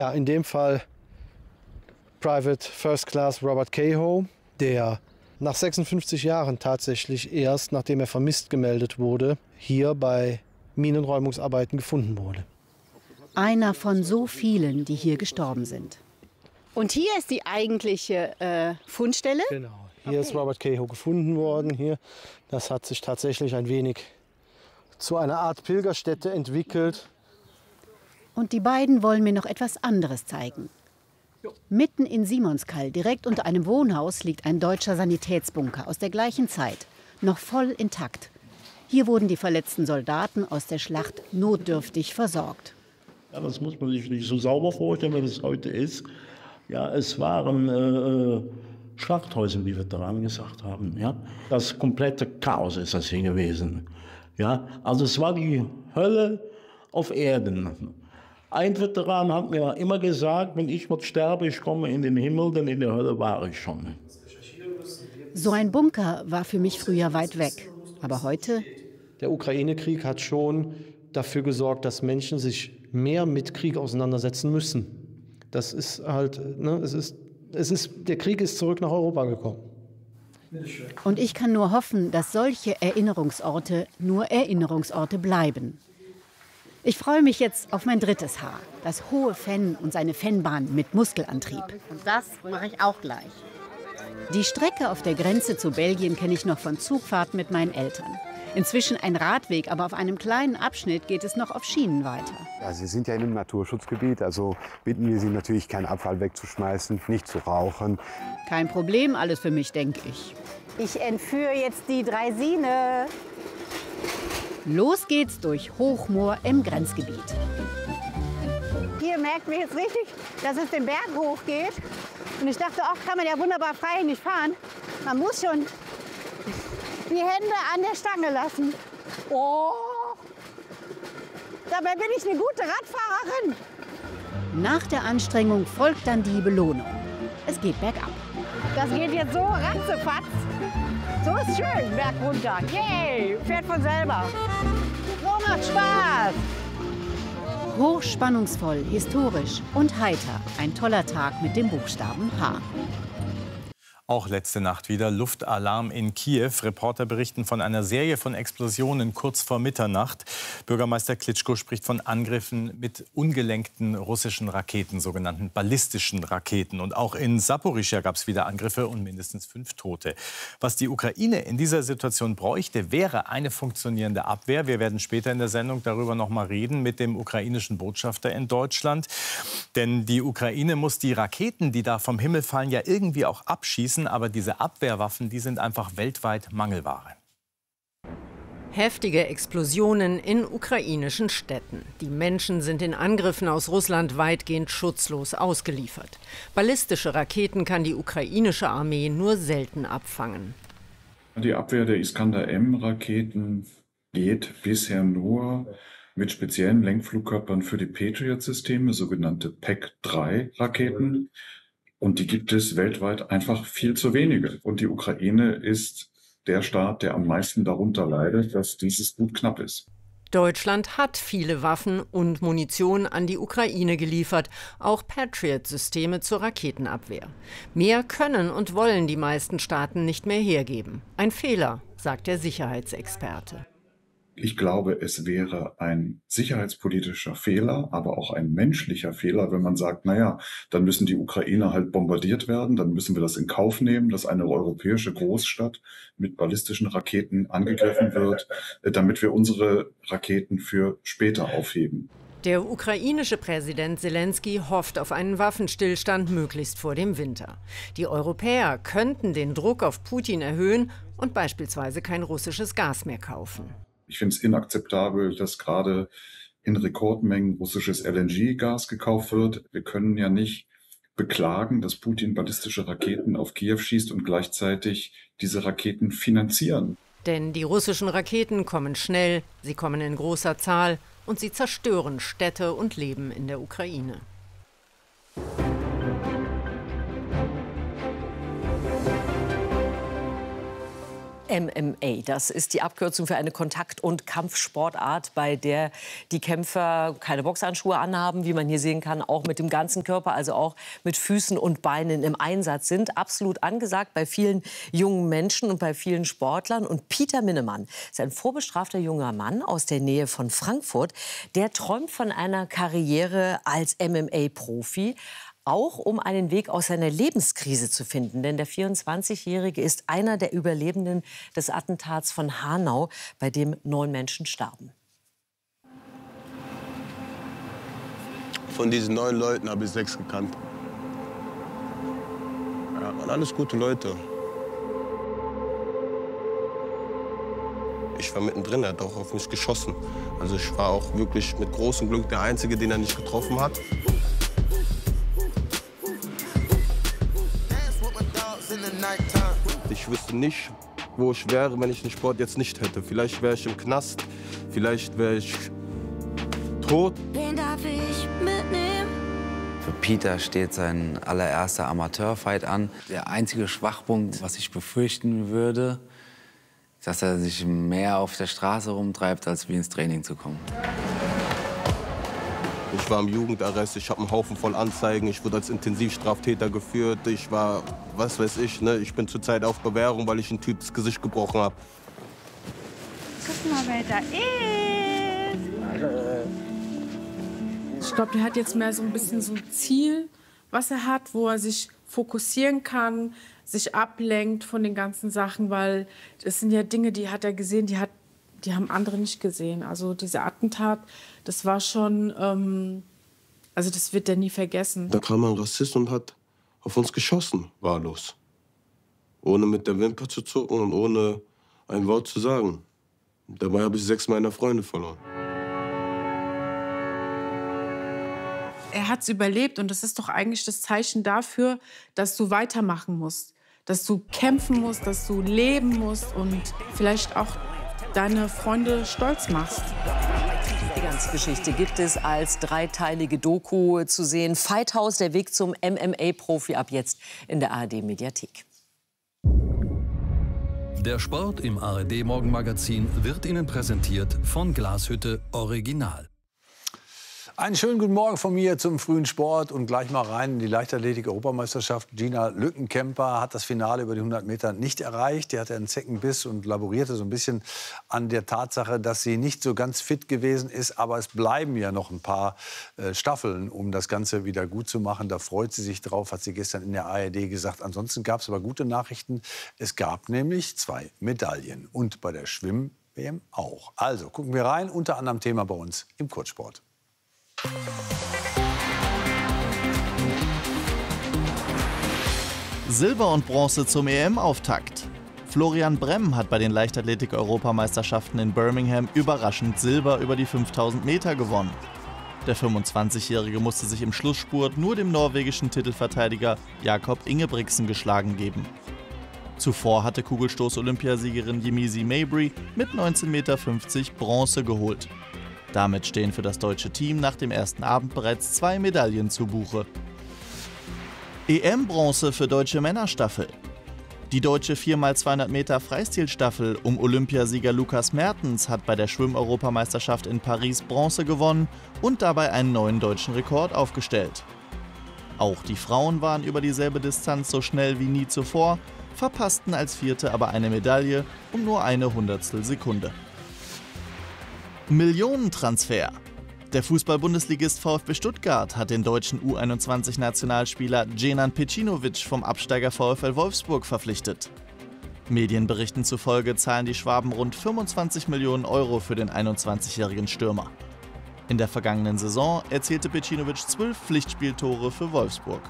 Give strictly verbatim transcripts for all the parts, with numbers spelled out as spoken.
Ja, in dem Fall Private First Class Robert Cahoe, der nach sechsundfünfzig Jahren tatsächlich erst, nachdem er vermisst gemeldet wurde, hier bei Minenräumungsarbeiten gefunden wurde. Einer von so vielen, die hier gestorben sind. Und hier ist die eigentliche äh, Fundstelle? Genau, hier okay. ist Robert Cahoe gefunden worden. Hier. Das hat sich tatsächlich ein wenig zu einer Art Pilgerstätte entwickelt. Und die beiden wollen mir noch etwas anderes zeigen. Mitten in Simonskall, direkt unter einem Wohnhaus, liegt ein deutscher Sanitätsbunker aus der gleichen Zeit, noch voll intakt. Hier wurden die verletzten Soldaten aus der Schlacht notdürftig versorgt. Ja, das muss man sich nicht so sauber vorstellen, wie das heute ist. Ja, es waren äh, Schlachthäuser, wie Veteranen gesagt haben. Ja? Das komplette Chaos ist das hier gewesen. Ja? Also es war die Hölle auf Erden. Ein Veteran hat mir immer gesagt, wenn ich mal sterbe, ich komme in den Himmel, denn in der Hölle war ich schon. So ein Bunker war für mich früher weit weg. Aber heute? Der Ukraine-Krieg hat schon dafür gesorgt, dass Menschen sich mehr mit Krieg auseinandersetzen müssen. Das ist halt, ne, es ist, es ist, der Krieg ist zurück nach Europa gekommen. Und ich kann nur hoffen, dass solche Erinnerungsorte nur Erinnerungsorte bleiben. Ich freue mich jetzt auf mein drittes Haar, das hohe Fenn und seine Fennbahn mit Muskelantrieb. Und das mache ich auch gleich. Die Strecke auf der Grenze zu Belgien kenne ich noch von Zugfahrten mit meinen Eltern. Inzwischen ein Radweg, aber auf einem kleinen Abschnitt geht es noch auf Schienen weiter. Ja, Sie sind ja in einem Naturschutzgebiet, also bitten wir Sie natürlich, keinen Abfall wegzuschmeißen, nicht zu rauchen. Kein Problem, alles für mich, denke ich. Ich entführe jetzt die Draisine. Los geht's durch Hochmoor im Grenzgebiet. Hier merkt man jetzt richtig, dass es den Berg hochgeht. Und ich dachte, ach, kann man ja wunderbar frei nicht fahren. Man muss schon die Hände an der Stange lassen. Oh! Dabei bin ich eine gute Radfahrerin. Nach der Anstrengung folgt dann die Belohnung. Es geht bergab. Das geht jetzt so ratzefatz. So ist schön, Berg runter. Yay, fährt von selber. So macht Spaß. Hochspannungsvoll, historisch und heiter. Ein toller Tag mit dem Buchstaben H. Auch letzte Nacht wieder Luftalarm in Kiew. Reporter berichten von einer Serie von Explosionen kurz vor Mitternacht. Bürgermeister Klitschko spricht von Angriffen mit ungelenkten russischen Raketen, sogenannten ballistischen Raketen. Und auch in Saporischschja gab es wieder Angriffe und mindestens fünf Tote. Was die Ukraine in dieser Situation bräuchte, wäre eine funktionierende Abwehr. Wir werden später in der Sendung darüber noch mal reden mit dem ukrainischen Botschafter in Deutschland. Denn die Ukraine muss die Raketen, die da vom Himmel fallen, ja irgendwie auch abschießen. Aber diese Abwehrwaffen, die sind einfach weltweit Mangelware. Heftige Explosionen in ukrainischen Städten. Die Menschen sind in Angriffen aus Russland weitgehend schutzlos ausgeliefert. Ballistische Raketen kann die ukrainische Armee nur selten abfangen. Die Abwehr der Iskander-M-Raketen geht bisher nur mit speziellen Lenkflugkörpern für die Patriot-Systeme, sogenannte P E C drei Raketen. Und die gibt es weltweit einfach viel zu wenige. Und die Ukraine ist der Staat, der am meisten darunter leidet, dass dieses Gut knapp ist. Deutschland hat viele Waffen und Munition an die Ukraine geliefert, auch Patriot-Systeme zur Raketenabwehr. Mehr können und wollen die meisten Staaten nicht mehr hergeben. Ein Fehler, sagt der Sicherheitsexperte. Ich glaube, es wäre ein sicherheitspolitischer Fehler, aber auch ein menschlicher Fehler, wenn man sagt, naja, dann müssen die Ukrainer halt bombardiert werden, dann müssen wir das in Kauf nehmen, dass eine europäische Großstadt mit ballistischen Raketen angegriffen wird, damit wir unsere Raketen für später aufheben. Der ukrainische Präsident Selenskyj hofft auf einen Waffenstillstand möglichst vor dem Winter. Die Europäer könnten den Druck auf Putin erhöhen und beispielsweise kein russisches Gas mehr kaufen. Ich finde es inakzeptabel, dass gerade in Rekordmengen russisches L N G-Gas gekauft wird. Wir können ja nicht beklagen, dass Putin ballistische Raketen auf Kiew schießt und gleichzeitig diese Raketen finanzieren. Denn die russischen Raketen kommen schnell, sie kommen in großer Zahl und sie zerstören Städte und Leben in der Ukraine. M M A. Das ist die Abkürzung für eine Kontakt- und Kampfsportart, bei der die Kämpfer keine Boxhandschuhe anhaben, wie man hier sehen kann, auch mit dem ganzen Körper, also auch mit Füßen und Beinen im Einsatz sind. Absolut angesagt bei vielen jungen Menschen und bei vielen Sportlern. Und Peter Minnemann ist ein vorbestrafter junger Mann aus der Nähe von Frankfurt. Der träumt von einer Karriere als M M A-Profi. Auch um einen Weg aus seiner Lebenskrise zu finden. Denn der vierundzwanzigjährige ist einer der Überlebenden des Attentats von Hanau, bei dem neun Menschen starben. Von diesen neun Leuten habe ich sechs gekannt. Ja, waren alles gute Leute. Ich war mittendrin, er hat auch auf mich geschossen. Also ich war auch wirklich mit großem Glück der Einzige, den er nicht getroffen hat. Ich wüsste nicht, wo ich wäre, wenn ich den Sport jetzt nicht hätte. Vielleicht wäre ich im Knast, vielleicht wäre ich tot. Wen darf ich mitnehmen? Für Peter steht sein allererster Amateurfight an. Der einzige Schwachpunkt, was ich befürchten würde, ist, dass er sich mehr auf der Straße rumtreibt, als wie ins Training zu kommen. Ich war im Jugendarrest, ich habe einen Haufen voll Anzeigen, ich wurde als Intensivstraftäter geführt, ich war, was weiß ich, ne? Ich bin zurzeit auf Bewährung, weil ich einen Typ das Gesicht gebrochen habe. Guck mal, wer da ist. Ich glaube, der hat jetzt mehr so ein bisschen so ein Ziel, was er hat, wo er sich fokussieren kann, sich ablenkt von den ganzen Sachen, weil das sind ja Dinge, die hat er gesehen, die hat Die haben andere nicht gesehen. Also dieser Attentat, das war schon, ähm, also das wird er nie vergessen. Da kam ein Rassist und hat auf uns geschossen, wahllos. Ohne mit der Wimper zu zucken und ohne ein Wort zu sagen. Dabei habe ich sechs meiner Freunde verloren. Er hat es überlebt und das ist doch eigentlich das Zeichen dafür, dass du weitermachen musst. Dass du kämpfen musst, dass du leben musst und vielleicht auch deine Freunde stolz machst. Die ganze Geschichte gibt es als dreiteilige Doku zu sehen. Fight House, der Weg zum M M A-Profi, ab jetzt in der A R D-Mediathek. Der Sport im A R D-Morgenmagazin wird Ihnen präsentiert von Glashütte Original. Einen schönen guten Morgen von mir zum frühen Sport und gleich mal rein in die Leichtathletik-Europameisterschaft. Gina Lückenkämper hat das Finale über die hundert Meter nicht erreicht. Die hatte einen Zeckenbiss und laborierte so ein bisschen an der Tatsache, dass sie nicht so ganz fit gewesen ist. Aber es bleiben ja noch ein paar äh, Staffeln, um das Ganze wieder gut zu machen. Da freut sie sich drauf, hat sie gestern in der A R D gesagt. Ansonsten gab es aber gute Nachrichten. Es gab nämlich zwei Medaillen und bei der Schwimm-W M auch. Also gucken wir rein, unter anderem Thema bei uns im Kurzsport. Silber und Bronze zum E M-Auftakt. Florian Bremm hat bei den Leichtathletik-Europameisterschaften in Birmingham überraschend Silber über die fünftausend Meter gewonnen. Der fünfundzwanzigjährige musste sich im Schlussspurt nur dem norwegischen Titelverteidiger Jakob Ingebrigtsen geschlagen geben. Zuvor hatte Kugelstoß-Olympiasiegerin Yemisi Mabry mit neunzehn Komma fünfzig Meter Bronze geholt. Damit stehen für das deutsche Team nach dem ersten Abend bereits zwei Medaillen zu Buche. E M-Bronze für deutsche Männerstaffel. Die deutsche vier mal zweihundert Meter Freistilstaffel um Olympiasieger Lukas Mertens hat bei der Schwimm-Europameisterschaft in Paris Bronze gewonnen und dabei einen neuen deutschen Rekord aufgestellt. Auch die Frauen waren über dieselbe Distanz so schnell wie nie zuvor, verpassten als Vierte aber eine Medaille um nur eine Hundertstel Sekunde. Millionentransfer. Der Fußball-Bundesligist VfB Stuttgart hat den deutschen U einundzwanzig-Nationalspieler Dženan Pecinovic vom Absteiger VfL Wolfsburg verpflichtet. Medienberichten zufolge zahlen die Schwaben rund fünfundzwanzig Millionen Euro für den einundzwanzigjährigen Stürmer. In der vergangenen Saison erzielte Pecinovic zwölf Pflichtspieltore für Wolfsburg.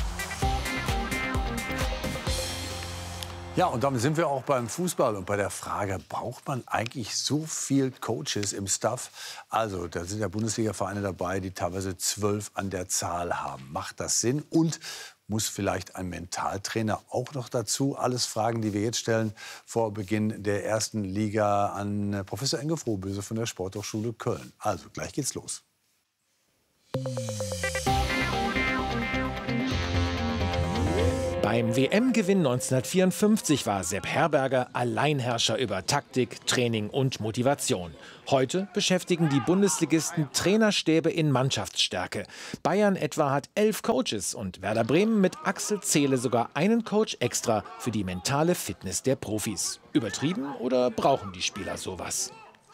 Ja, und damit sind wir auch beim Fußball und bei der Frage, braucht man eigentlich so viel Coaches im Staff? Also, da sind ja Bundesliga-Vereine dabei, die teilweise zwölf an der Zahl haben. Macht das Sinn? Und muss vielleicht ein Mentaltrainer auch noch dazu? Alles Fragen, die wir jetzt stellen vor Beginn der ersten Liga an Professor Inge Frohböse von der Sporthochschule Köln. Also, gleich geht's los. Beim W M-Gewinn neunzehnhundertvierundfünfzig war Sepp Herberger Alleinherrscher über Taktik, Training und Motivation. Heute beschäftigen die Bundesligisten Trainerstäbe in Mannschaftsstärke. Bayern etwa hat elf Coaches und Werder Bremen mit Axel Zehle sogar einen Coach extra für die mentale Fitness der Profis. Übertrieben oder brauchen die Spieler sowas?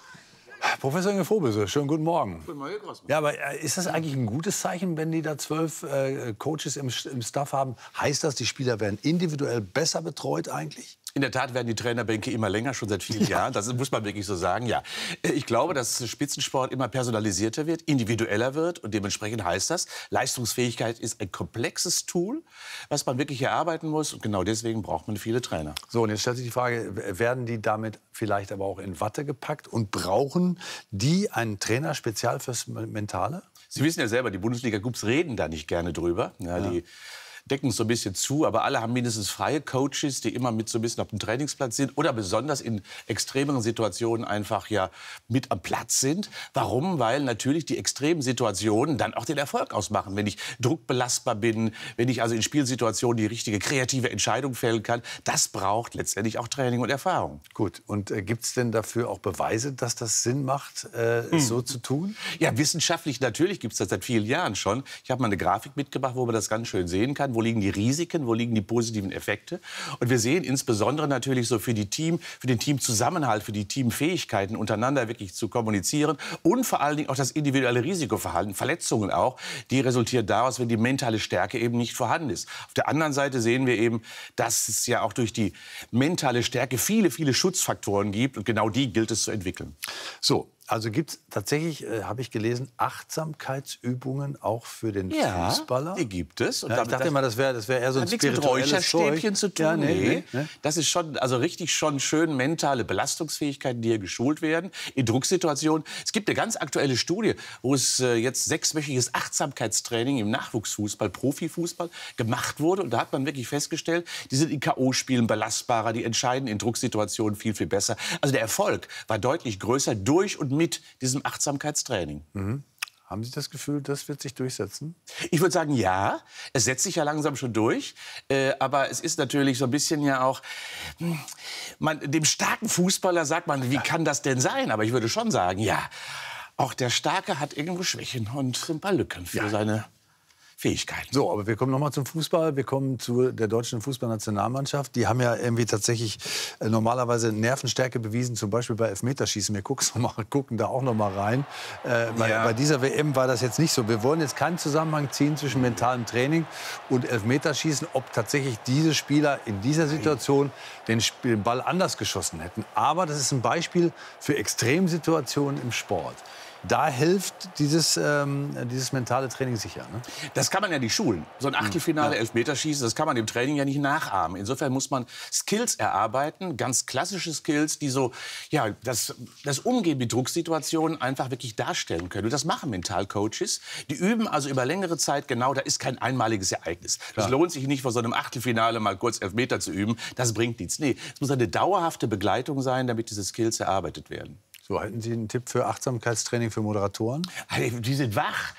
Professor Inge Vorböse, schönen guten Morgen. Guten Morgen, Herr Grossmann. Ja, aber ist das eigentlich ein gutes Zeichen, wenn die da zwölf äh, Coaches im, im Staff haben? Heißt das, die Spieler werden individuell besser betreut eigentlich? In der Tat werden die Trainerbänke immer länger, schon seit vielen Jahren. Das muss man wirklich so sagen, ja. Ich glaube, dass Spitzensport immer personalisierter wird, individueller wird. Und dementsprechend heißt das, Leistungsfähigkeit ist ein komplexes Tool, was man wirklich erarbeiten muss. Und genau deswegen braucht man viele Trainer. So, und jetzt stellt sich die Frage, werden die damit vielleicht aber auch in Watte gepackt? Und brauchen die einen Trainer speziell fürs Mentale? Sie wissen ja selber, die Bundesliga-Clubs reden da nicht gerne drüber. Ja, Ja. Die decken es so ein bisschen zu, aber alle haben mindestens freie Coaches, die immer mit so ein bisschen auf dem Trainingsplatz sind oder besonders in extremeren Situationen einfach ja mit am Platz sind. Warum? Weil natürlich die extremen Situationen dann auch den Erfolg ausmachen. Wenn ich druckbelastbar bin, wenn ich also in Spielsituationen die richtige kreative Entscheidung fällen kann, das braucht letztendlich auch Training und Erfahrung. Gut, und äh, gibt es denn dafür auch Beweise, dass das Sinn macht, äh, Hm. es so zu tun? Ja, wissenschaftlich natürlich gibt es das seit vielen Jahren schon. Ich habe mal eine Grafik mitgebracht, wo man das ganz schön sehen kann. Wo liegen die Risiken, wo liegen die positiven Effekte? Und wir sehen insbesondere natürlich so für die Team, für den Teamzusammenhalt, für die Teamfähigkeiten untereinander wirklich zu kommunizieren und vor allen Dingen auch das individuelle Risikoverhalten, Verletzungen auch, die resultieren daraus, wenn die mentale Stärke eben nicht vorhanden ist. Auf der anderen Seite sehen wir eben, dass es ja auch durch die mentale Stärke viele, viele Schutzfaktoren gibt und genau die gilt es zu entwickeln. So. Also gibt es tatsächlich, äh, habe ich gelesen, Achtsamkeitsübungen auch für den Ja, Fußballer? die gibt es. Und Ja, ich damit dachte das- immer, das wäre das wär eher so ein Hat nichts mit spirituelles Räucherstäbchen Zeug. zu tun. Ja, nee, nee. nee, nee. Das ist schon, also richtig schon schön mentale Belastungsfähigkeiten, die hier geschult werden in Drucksituationen. Es gibt eine ganz aktuelle Studie, wo es äh, jetzt sechswöchiges Achtsamkeitstraining im Nachwuchsfußball, Profifußball gemacht wurde. Und da hat man wirklich festgestellt, die sind in K O-Spielen belastbarer, die entscheiden in Drucksituationen viel, viel besser. Also der Erfolg war deutlich größer durch und mit diesem Achtsamkeitstraining. Mhm. Haben Sie das Gefühl, das wird sich durchsetzen? Ich würde sagen, ja. Es setzt sich ja langsam schon durch. Äh, aber es ist natürlich so ein bisschen ja auch... hm, Man, dem starken Fußballer sagt man, wie kann das denn sein? Aber ich würde schon sagen, ja, auch der Starke hat irgendwo Schwächen und so ein paar Lücken für Ja. seine Fähigkeiten. So, aber wir kommen noch mal zum Fußball. Wir kommen zu der deutschen Fußballnationalmannschaft. Die haben ja irgendwie tatsächlich äh, normalerweise Nervenstärke bewiesen, zum Beispiel bei Elfmeterschießen. Wir gucken, noch mal, gucken da auch noch mal rein. Äh, bei, Ja. bei dieser W M war das jetzt nicht so. Wir wollen jetzt keinen Zusammenhang ziehen zwischen mentalem Training und Elfmeterschießen, ob tatsächlich diese Spieler in dieser Situation den Sp- den Ball anders geschossen hätten. Aber das ist ein Beispiel für Extremsituationen im Sport. Da hilft dieses, ähm, dieses mentale Training sicher. Ne? Das kann man ja nicht schulen. So ein Achtelfinale, Ja. Elfmeterschießen, das kann man im Training ja nicht nachahmen. Insofern muss man Skills erarbeiten, ganz klassische Skills, die so ja, das, das Umgehen mit Drucksituationen einfach wirklich darstellen können. Und das machen Mentalcoaches. Die üben also über längere Zeit genau, da ist kein einmaliges Ereignis. Es Klar. lohnt sich nicht, vor so einem Achtelfinale mal kurz Elfmeter zu üben. Das bringt nichts. Nee, es muss eine dauerhafte Begleitung sein, damit diese Skills erarbeitet werden. So, hätten Sie einen Tipp für Achtsamkeitstraining für Moderatoren? Hey, die sind wach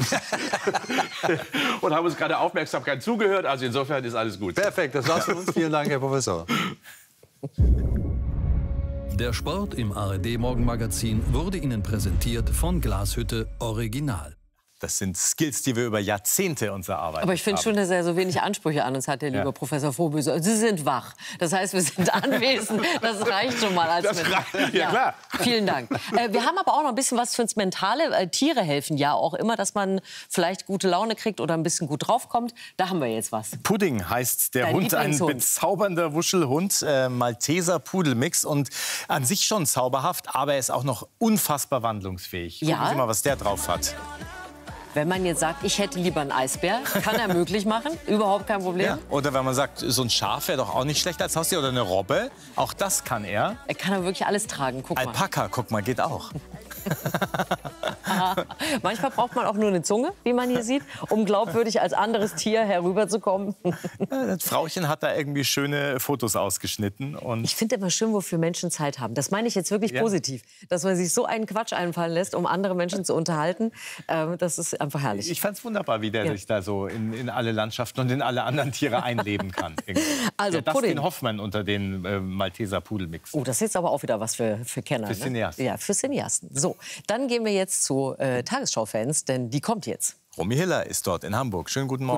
und haben uns gerade Aufmerksamkeit zugehört. Also insofern ist alles gut. Perfekt, das war's von uns. Vielen Dank, Herr Professor. Der Sport im A R D-Morgenmagazin wurde Ihnen präsentiert von Glashütte Original. Das sind Skills, die wir über Jahrzehnte uns erarbeiten Aber ich finde schon, dass er so wenig Ansprüche an uns hat, der Ja. liebe Professor Vorböse. Sie sind wach. Das heißt, wir sind anwesend. Das reicht schon mal als Das Mit- reicht, ja, klar. Vielen Dank. Äh, wir haben aber auch noch ein bisschen was fürs Mentale. Äh, Tiere helfen ja auch immer, dass man vielleicht gute Laune kriegt oder ein bisschen gut draufkommt. Da haben wir jetzt was. Pudding heißt der Dein Hund, ein Lieblingshund. bezaubernder Wuschelhund, äh, Malteser Pudelmix und an sich schon zauberhaft, aber er ist auch noch unfassbar wandlungsfähig. Ja? Gucken Sie mal, was der drauf hat. Wenn man jetzt sagt, ich hätte lieber einen Eisbär, kann er möglich machen. Überhaupt kein Problem. Ja. Oder wenn man sagt, so ein Schaf wäre doch auch nicht schlecht als Haustier oder eine Robbe, auch das kann er. Er kann ja wirklich alles tragen. Guck mal. Alpaka, guck mal, geht auch. Manchmal braucht man auch nur eine Zunge, wie man hier sieht, um glaubwürdig als anderes Tier herüberzukommen. Ja, das Frauchen hat da irgendwie schöne Fotos ausgeschnitten. Und ich finde immer schön, wofür Menschen Zeit haben. Das meine ich jetzt wirklich ja. positiv. Dass man sich so einen Quatsch einfallen lässt, um andere Menschen zu unterhalten. Ähm, das ist einfach herrlich. Ich fand es wunderbar, wie der ja. sich da so in, in alle Landschaften und in alle anderen Tiere einleben kann. Also, der Dustin Hoffmann unter den äh, Malteser Pudelmix. Oh, das ist jetzt aber auch wieder was für, für Kenner. Für Cineasten. Ne? Ja, für Cineasten. So, dann gehen wir jetzt zu äh, Tagesschau-Fans, denn die kommt jetzt. Romy Hiller ist dort in Hamburg. Schönen guten Morgen.